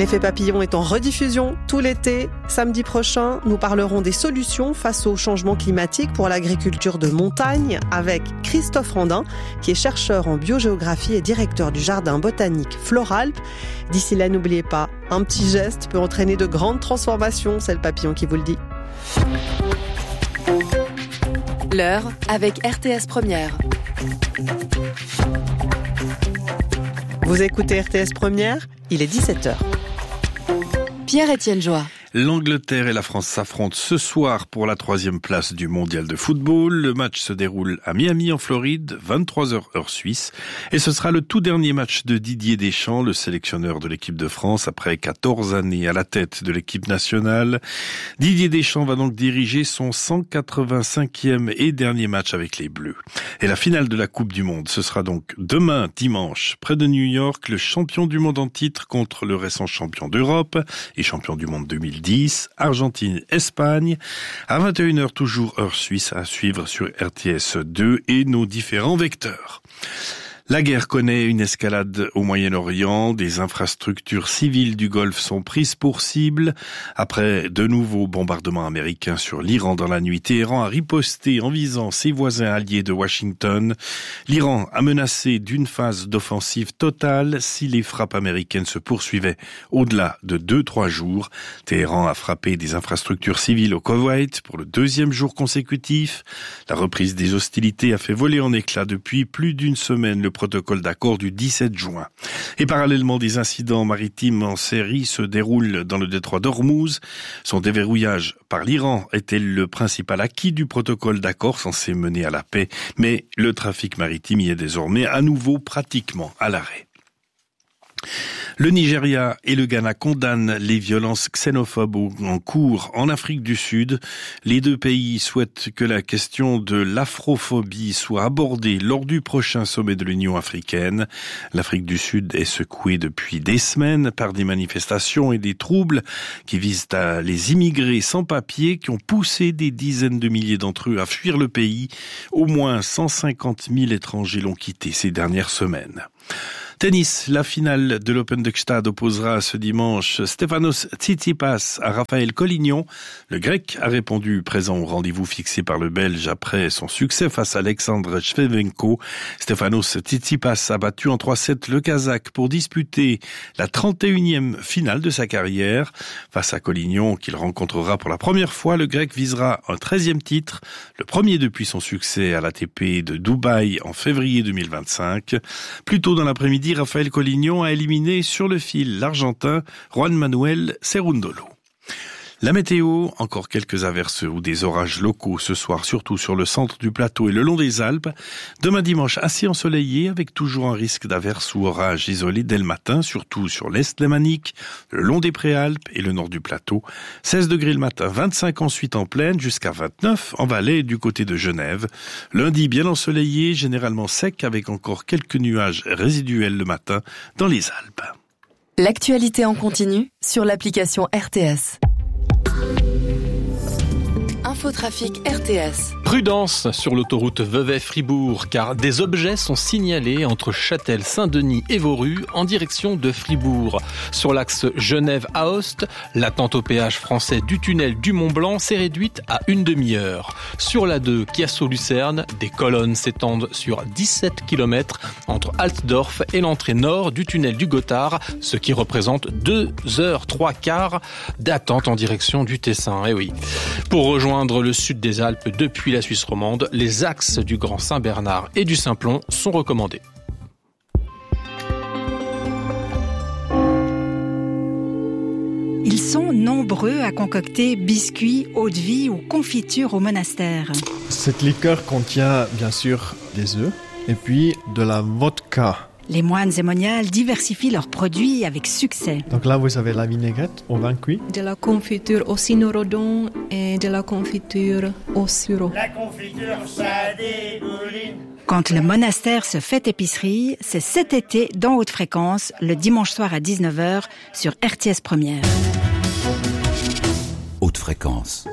L'effet papillon est en rediffusion tout l'été. Samedi prochain, nous parlerons des solutions face au changement climatique pour l'agriculture de montagne avec Christophe Randin, qui est chercheur en biogéographie et directeur du jardin botanique Floralp. D'ici là, n'oubliez pas, un petit geste peut entraîner de grandes transformations, c'est le papillon qui vous le dit. L'heure avec RTS Première. Vous écoutez RTS Première, il est 17h. Pierre-Étienne Joie. L'Angleterre et la France s'affrontent ce soir pour la 3e place du mondial de football. Le match se déroule à Miami en Floride, 23h heure suisse. Et ce sera le tout dernier match de Didier Deschamps, le sélectionneur de l'équipe de France, après 14 années à la tête de l'équipe nationale. Didier Deschamps va donc diriger son 185e et dernier match avec les Bleus. Et la finale de la Coupe du Monde, ce sera donc demain, dimanche, près de New York, le champion du monde en titre contre le récent champion d'Europe et champion du monde 2010, Argentine-Espagne, à 21h toujours heure suisse, à suivre sur RTS 2 et nos différents vecteurs. La guerre connaît une escalade au Moyen-Orient. Des infrastructures civiles du Golfe sont prises pour cible. Après de nouveaux bombardements américains sur l'Iran dans la nuit, Téhéran a riposté en visant ses voisins alliés de Washington. L'Iran a menacé d'une phase d'offensive totale si les frappes américaines se poursuivaient au-delà de 2-3 jours. Téhéran a frappé des infrastructures civiles au Koweït pour le 2e jour consécutif. La reprise des hostilités a fait voler en éclats depuis plus d'une semaine le protocole d'accord du 17 juin. Et parallèlement, des incidents maritimes en série se déroulent dans le détroit d'Ormuz. Son déverrouillage par l'Iran était le principal acquis du protocole d'accord censé mener à la paix, mais le trafic maritime y est désormais à nouveau pratiquement à l'arrêt. Le Nigeria et le Ghana condamnent les violences xénophobes en cours en Afrique du Sud. Les deux pays souhaitent que la question de l'afrophobie soit abordée lors du prochain sommet de l'Union africaine. L'Afrique du Sud est secouée depuis des semaines par des manifestations et des troubles qui visent à les immigrés sans papier qui ont poussé des dizaines de milliers d'entre eux à fuir le pays. Au moins 150 000 étrangers l'ont quitté ces dernières semaines. Tennis, la finale de l'Open de Gstaad opposera ce dimanche Stefanos Tsitsipas à Raphaël Collignon. Le Grec a répondu présent au rendez-vous fixé par le Belge après son succès face à Alexandre Shevchenko. Stefanos Tsitsipas a battu en 3-7 le Kazakh pour disputer la 31e finale de sa carrière. Face à Collignon, qu'il rencontrera pour la première fois, le Grec visera un 13e titre, le premier depuis son succès à l'ATP de Dubaï en février 2025. Plus tôt dans l'après-midi, Raphaël Collignon a éliminé sur le fil l'Argentin Juan Manuel Cerundolo. La météo, encore quelques averses ou des orages locaux ce soir, surtout sur le centre du plateau et le long des Alpes. Demain dimanche, assez ensoleillé avec toujours un risque d'averses ou orages isolés dès le matin, surtout sur l'est lémanique, le long des Préalpes et le nord du plateau. 16 degrés le matin, 25 ensuite en plaine, jusqu'à 29 en vallée et du côté de Genève. Lundi bien ensoleillé, généralement sec avec encore quelques nuages résiduels le matin dans les Alpes. L'actualité en continu sur l'application RTS. Infotrafic RTS. Prudence sur l'autoroute Vevey-Fribourg, car des objets sont signalés entre Châtel, Saint-Denis et Vauru en direction de Fribourg. Sur l'axe Genève-Aoste, l'attente au péage français du tunnel du Mont-Blanc s'est réduite à une demi-heure. Sur la 2, Chiasso-Lucerne, des colonnes s'étendent sur 17 km entre Altdorf et l'entrée nord du tunnel du Gothard, ce qui représente 2h03 d'attente en direction du Tessin. Eh oui. Pour rejoindre le sud des Alpes depuis la Suisse romande, les axes du Grand Saint-Bernard et du Simplon sont recommandés. Ils sont nombreux à concocter biscuits, eau-de-vie ou confitures au monastère. Cette liqueur contient bien sûr des œufs et puis de la vodka. Les moines et moniales diversifient leurs produits avec succès. Donc là, vous avez la vinaigrette au vin cuit. De la confiture au cynorhodon et de la confiture au sureau. La confiture, ça dégouline. Quand le monastère se fait épicerie, c'est cet été dans Haute Fréquence, le dimanche soir à 19h sur RTS Première. Haute Fréquence.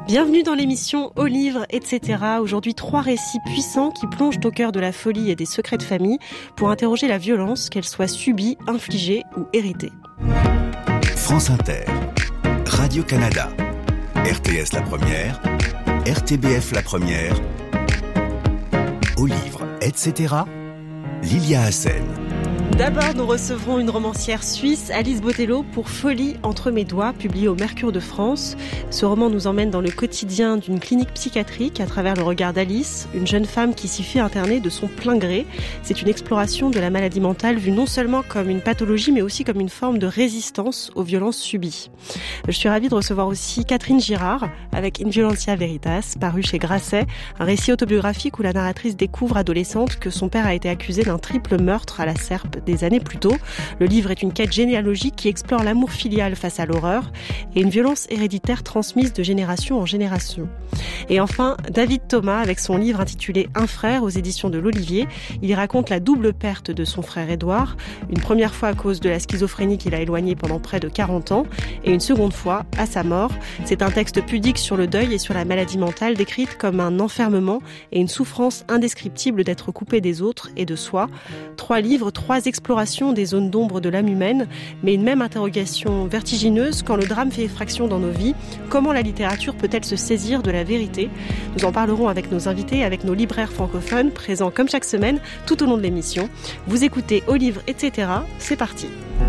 Bienvenue dans l'émission Au livre, etc. Aujourd'hui, 3 récits puissants qui plongent au cœur de la folie et des secrets de famille pour interroger la violence, qu'elle soit subie, infligée ou héritée. France Inter, Radio-Canada, RTS La Première, RTBF La Première, Au livre, etc. Lilia Hassen. D'abord, nous recevrons une romancière suisse, Alice Botelho, pour Folie entre mes doigts, publié au Mercure de France. Ce roman nous emmène dans le quotidien d'une clinique psychiatrique à travers le regard d'Alice, une jeune femme qui s'y fait interner de son plein gré. C'est une exploration de la maladie mentale vue non seulement comme une pathologie, mais aussi comme une forme de résistance aux violences subies. Je suis ravie de recevoir aussi Catherine Girard, avec In Violentia Veritas, paru chez Grasset, un récit autobiographique où la narratrice découvre adolescente que son père a été accusé d'un triple meurtre à la Serpe des années plus tôt. Le livre est une quête généalogique qui explore l'amour filial face à l'horreur et une violence héréditaire transmise de génération en génération. Et enfin, David Thomas avec son livre intitulé Un frère aux éditions de l'Olivier. Il y raconte la double perte de son frère Édouard, une première fois à cause de la schizophrénie qui l'a éloigné pendant près de 40 ans et une seconde fois à sa mort. C'est un texte pudique sur le deuil et sur la maladie mentale décrite comme un enfermement et une souffrance indescriptible d'être coupé des autres et de soi. 3 livres, 3 exploration des zones d'ombre de l'âme humaine, mais une même interrogation vertigineuse quand le drame fait effraction dans nos vies. Comment la littérature peut-elle se saisir de la vérité ? Nous en parlerons avec nos invités, avec nos libraires francophones, présents comme chaque semaine, tout au long de l'émission. Vous écoutez Au livre, etc. C'est parti.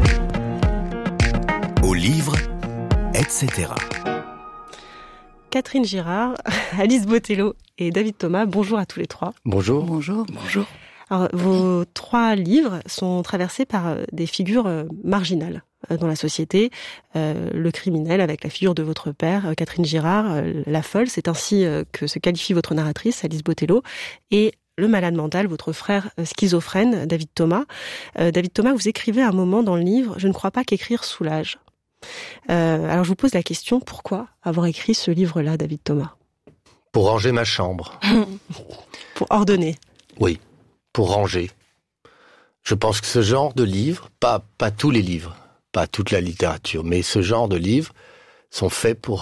Au livre, etc. Catherine Girard, Alice Botelho et David Thomas, bonjour à tous les 3. Bonjour. Bonjour. Bonjour. Alors, vos 3 livres sont traversés par des figures marginales dans la société. Le criminel avec la figure de votre père, Catherine Girard, la folle, c'est ainsi que se qualifie votre narratrice, Alice Botelho, et le malade mental, votre frère schizophrène, David Thomas. David Thomas, vous écrivez à un moment dans le livre « Je ne crois pas qu'écrire soulage ». Alors je vous pose la question, pourquoi avoir écrit ce livre-là, David Thomas ? Pour ranger ma chambre. Pour ordonner. Oui. Pour ranger. Je pense que ce genre de livres, pas tous les livres, pas toute la littérature, mais ce genre de livres sont faits pour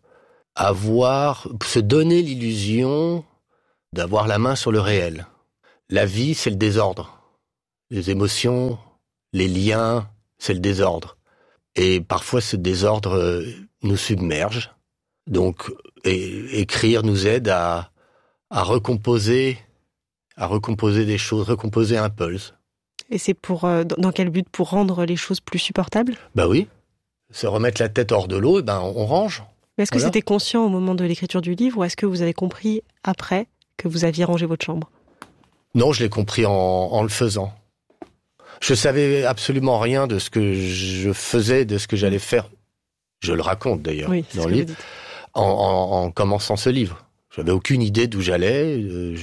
se donner l'illusion d'avoir la main sur le réel. La vie, c'est le désordre. Les émotions, les liens, c'est le désordre. Et parfois, ce désordre nous submerge. Donc, écrire nous aide à recomposer des choses, recomposer un pulse. Et c'est dans quel but ? Pour rendre les choses plus supportables ? Bah oui. Se remettre la tête hors de l'eau, on range. Mais est-ce que c'était conscient au moment de l'écriture du livre, ou est-ce que vous avez compris après que vous aviez rangé votre chambre ? Non, je l'ai compris en le faisant. Je savais absolument rien de ce que je faisais, de ce que j'allais faire. Je le raconte d'ailleurs dans le livre, en commençant ce livre. J'avais aucune idée d'où j'allais.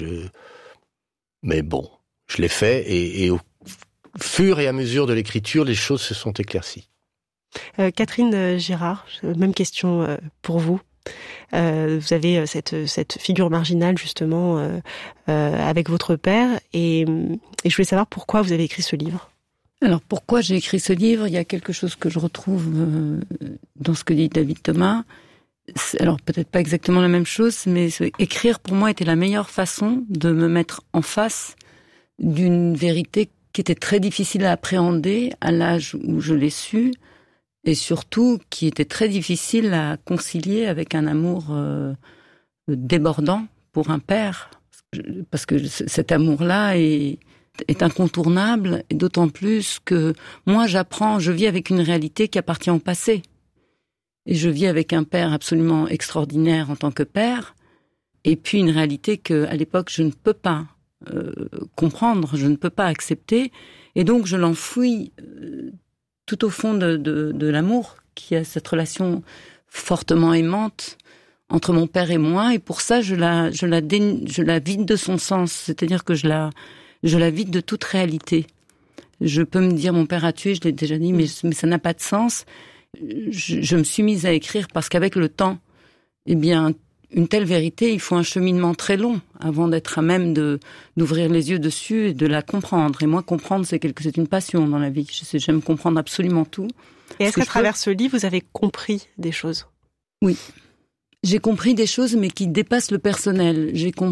Mais bon, je l'ai fait et au fur et à mesure de l'écriture, les choses se sont éclaircies. Catherine Girard, même question pour vous. Vous avez cette figure marginale justement avec votre père et je voulais savoir pourquoi vous avez écrit ce livre. Alors pourquoi j'ai écrit ce livre ? Il y a quelque chose que je retrouve dans ce que dit David Thomas. Alors peut-être pas exactement la même chose, mais écrire pour moi était la meilleure façon de me mettre en face d'une vérité qui était très difficile à appréhender à l'âge où je l'ai su, et surtout qui était très difficile à concilier avec un amour débordant pour un père, parce que cet amour-là est incontournable, et d'autant plus que moi je vis avec une réalité qui appartient au passé. Et je vis avec un père absolument extraordinaire en tant que père, et puis une réalité qu'à l'époque je ne peux pas comprendre, je ne peux pas accepter, et donc je l'enfouis tout au fond de l'amour, qui a cette relation fortement aimante entre mon père et moi, et pour ça je la vide de son sens, c'est-à-dire que je la vide de toute réalité. Je peux me dire mon père a tué, je l'ai déjà dit, mais ça n'a pas de sens. Je me suis mise à écrire parce qu'avec le temps, eh bien, une telle vérité, il faut un cheminement très long avant d'être à même d'ouvrir les yeux dessus et de la comprendre. Et moi, comprendre, c'est une passion dans la vie. J'aime comprendre absolument tout. Et est-ce qu'à travers ce livre, vous avez compris des choses ? Oui. J'ai compris des choses, mais qui dépassent le personnel.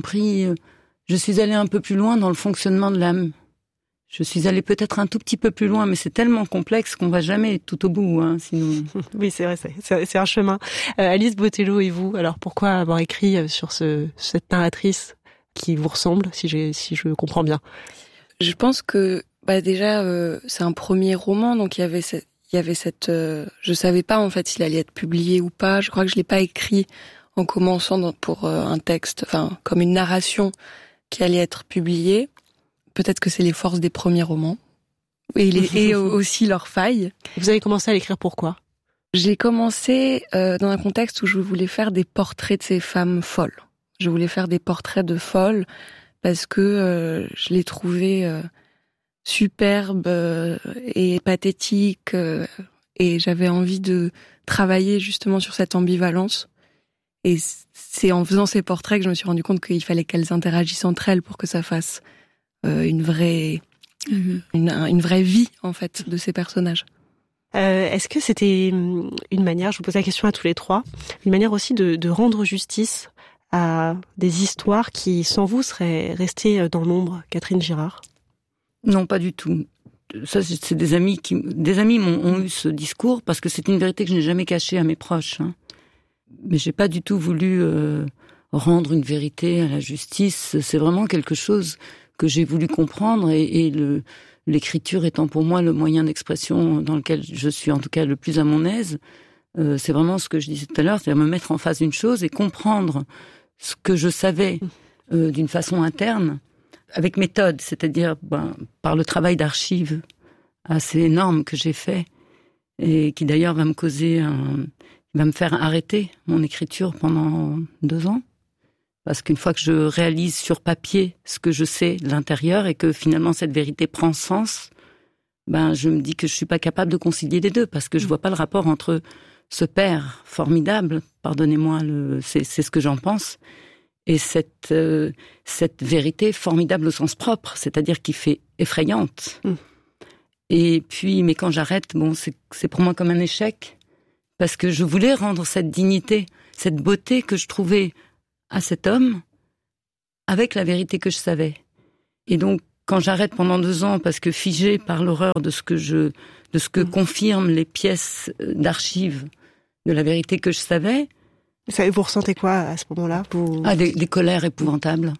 Je suis allée un peu plus loin dans le fonctionnement de l'âme. Je suis allée peut-être un tout petit peu plus loin, mais c'est tellement complexe qu'on va jamais tout au bout, sinon. Oui, c'est vrai, c'est un chemin. Alice Botelho et vous, alors pourquoi avoir écrit sur cette narratrice qui vous ressemble, si je comprends bien? Je pense que, déjà, c'est un premier roman, donc il y avait cette, je savais pas, en fait, s'il allait être publié ou pas. Je crois que je l'ai pas écrit en commençant pour un texte, comme une narration qui allait être publiée. Peut-être que c'est les forces des premiers romans et aussi leurs failles. Vous avez commencé à l'écrire pourquoi? J'ai commencé dans un contexte où je voulais faire des portraits de ces femmes folles. Je voulais faire des portraits de folles parce que je les trouvais superbes et pathétiques et j'avais envie de travailler justement sur cette ambivalence. Et c'est en faisant ces portraits que je me suis rendu compte qu'il fallait qu'elles interagissent entre elles pour que ça fasse une vraie vie, en fait, de ces personnages. Est-ce que c'était une manière, je vous pose la question à tous les trois, une manière aussi de rendre justice à des histoires qui, sans vous, seraient restées dans l'ombre, Catherine Girard? Non, pas du tout. Ça, c'est des amis ont eu ce discours parce que c'est une vérité que je n'ai jamais cachée à mes proches. Mais j'ai pas du tout voulu rendre une vérité à la justice. C'est vraiment quelque chose que j'ai voulu comprendre et l'écriture étant pour moi le moyen d'expression dans lequel je suis en tout cas le plus à mon aise, c'est vraiment ce que je disais tout à l'heure, c'est-à-dire me mettre en face d'une chose et comprendre ce que je savais d'une façon interne, avec méthode, c'est-à-dire par le travail d'archives assez énorme que j'ai fait et qui d'ailleurs va me faire arrêter mon écriture pendant 2 ans. Parce qu'une fois que je réalise sur papier ce que je sais de l'intérieur et que finalement cette vérité prend sens, je me dis que je suis pas capable de concilier les deux parce que je vois pas le rapport entre ce père formidable, pardonnez-moi, c'est ce que j'en pense, et cette vérité formidable au sens propre, c'est-à-dire qui fait effrayante. Et puis, mais quand j'arrête, c'est pour moi comme un échec parce que je voulais rendre cette dignité, cette beauté que je trouvais à cet homme, avec la vérité que je savais. Et donc, quand j'arrête pendant 2 ans, parce que figée par l'horreur de ce que confirment les pièces d'archives de la vérité que je savais. Vous ressentez quoi à ce moment-là? Des colères épouvantables.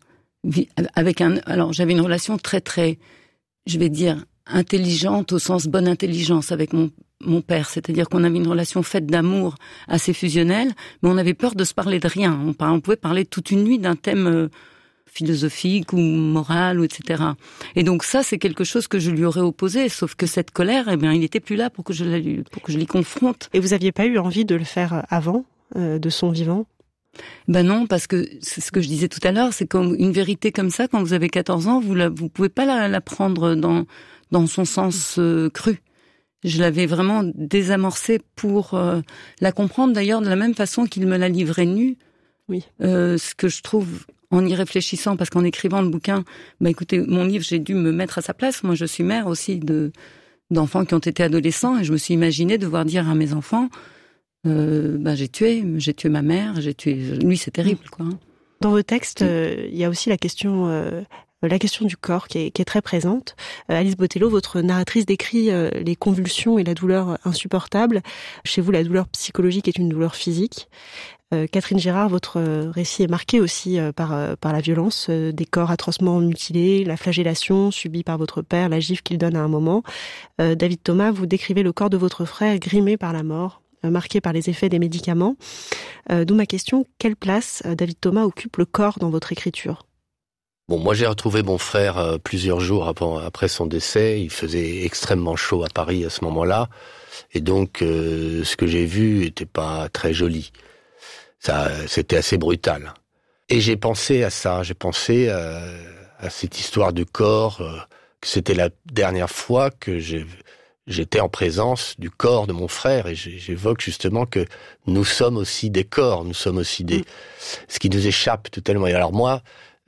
Alors, j'avais une relation très, très, je vais dire, intelligente au sens bonne intelligence avec mon père, c'est-à-dire qu'on avait une relation faite d'amour assez fusionnelle, mais on avait peur de se parler de rien. On pouvait parler toute une nuit d'un thème philosophique ou moral, ou etc. Et donc ça, c'est quelque chose que je lui aurais opposé, sauf que cette colère, il n'était plus là pour que je l'y confronte. Et vous aviez pas eu envie de le faire avant, de son vivant? Non, parce que c'est ce que je disais tout à l'heure, c'est comme une vérité comme ça, quand vous avez 14 ans, vous pouvez pas la prendre dans son sens cru. Je l'avais vraiment désamorcée pour la comprendre, d'ailleurs, de la même façon qu'il me l'a livrée nue. Oui. Ce que je trouve, en y réfléchissant, parce qu'en écrivant le bouquin, écoutez, mon livre, j'ai dû me mettre à sa place. Moi, je suis mère aussi d'enfants qui ont été adolescents, et je me suis imaginée devoir dire à mes enfants, j'ai tué ma mère, lui, c'est terrible, quoi. Dans vos textes, il y a aussi la question du corps qui est très présente. Alice Botelho, votre narratrice décrit les convulsions et la douleur insupportable. Chez vous, la douleur psychologique est une douleur physique. Catherine Girard, votre récit est marqué aussi par la violence, des corps atrocement mutilés, la flagellation subie par votre père, la gifle qu'il donne à un moment. David Thomas, vous décrivez le corps de votre frère grimé par la mort, marqué par les effets des médicaments. D'où ma question, quelle place, David Thomas, occupe le corps dans votre écriture? Moi j'ai retrouvé mon frère plusieurs jours après son décès. Il faisait extrêmement chaud à Paris à ce moment-là. Et donc, ce que j'ai vu était pas très joli. C'était assez brutal. Et j'ai pensé à ça, j'ai pensé à cette histoire du corps, que c'était la dernière fois que j'étais en présence du corps de mon frère, et j'évoque justement que nous sommes aussi des corps, nous sommes aussi ce qui nous échappe totalement. Et alors moi,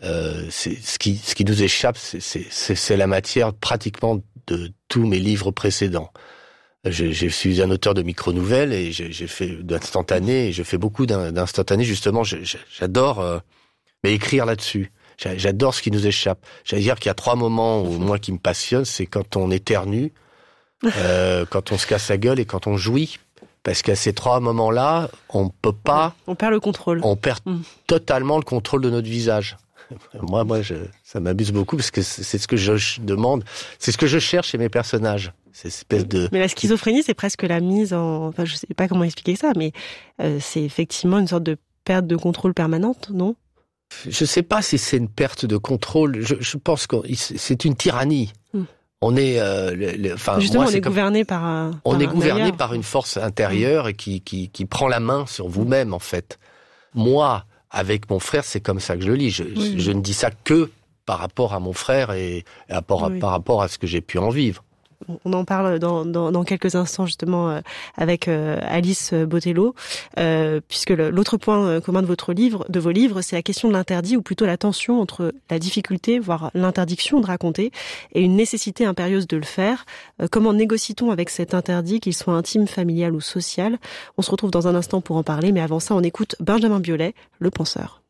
ce qui nous échappe, c'est la matière pratiquement de tous mes livres précédents. Je suis un auteur de micro-nouvelles et j'ai fait d'instantanés, et je fais beaucoup d'instantanés, justement, j'adore écrire là-dessus. J'adore ce qui nous échappe. J'allais dire qu'il y a 3 moments moi qui me passionnent, c'est quand on éternue, quand on se casse la gueule et quand on jouit. Parce qu'à ces 3 moments-là, on peut pas... On perd le contrôle. On perd totalement le contrôle de notre visage. Moi, ça m'amuse beaucoup parce que c'est ce que je demande, c'est ce que je cherche chez mes personnages. Cette espèce de... Mais la schizophrénie, c'est presque la mise en... Enfin, je sais pas comment expliquer ça, mais c'est effectivement une sorte de perte de contrôle permanente, non ? Je sais pas si c'est une perte de contrôle. Je pense que c'est une tyrannie. On est, justement, on est gouverné par. On est gouverné par une force intérieure et qui prend la main sur vous-même en fait. Moi, avec mon frère, c'est comme ça que je le lis. Je ne dis ça que par rapport à mon frère et par rapport à ce que j'ai pu en vivre. On en parle dans quelques instants justement avec Alice Botelho, puisque l'autre point commun de vos livres, c'est la question de l'interdit, ou plutôt la tension entre la difficulté, voire l'interdiction de raconter, et une nécessité impérieuse de le faire. Comment négocie-t-on avec cet interdit, qu'il soit intime, familial ou social ? On se retrouve dans un instant pour en parler, mais avant ça, on écoute Benjamin Biolay, Le Penseur.